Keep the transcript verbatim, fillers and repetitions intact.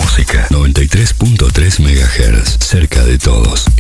música. noventa y tres punto tres megahertz, cerca de todos.